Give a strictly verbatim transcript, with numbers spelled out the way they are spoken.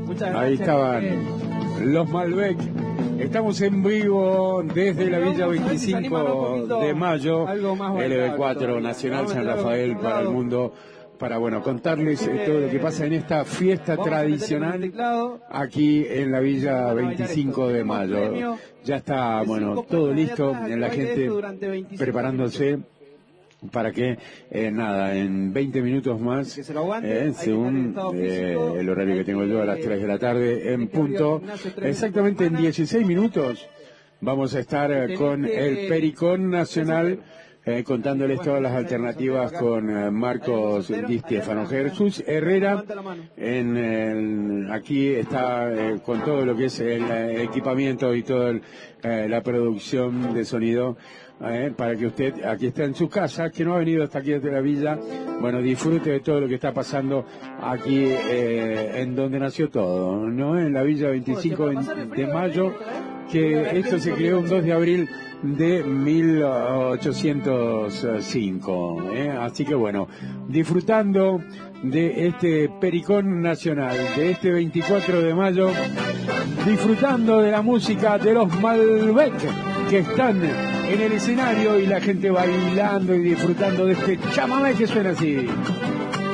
Ahí estaban los Malbec. Estamos en vivo desde la Villa veinticinco de mayo, L B cuatro Nacional San Rafael para el mundo, para bueno contarles todo lo que pasa en esta fiesta tradicional aquí en la Villa veinticinco de mayo. Ya está bueno todo listo, la gente preparándose para que, eh, nada, en veinte minutos más, eh, según eh, el horario que tengo yo a las tres de la tarde, en punto, exactamente en dieciséis minutos, vamos a estar eh, con el Pericón Nacional, eh, contándoles todas las alternativas con eh, Marcos Di Stéfano. Jesús Herrera, en el, aquí está eh, con todo lo que es el, el equipamiento y toda eh, la producción de sonido. Eh, para que usted, aquí está en su casa, que no ha venido hasta aquí desde la villa, bueno, disfrute de todo lo que está pasando aquí eh, en donde nació todo, ¿no? En la Villa veinticinco de mayo, que esto se creó un dos de abril de mil ochocientos cinco, ¿eh? Así que bueno, disfrutando de este Pericón Nacional, de este veinticuatro de mayo, disfrutando de la música de los Malbec, que están en el escenario y la gente bailando y disfrutando de este chamamé que suena así.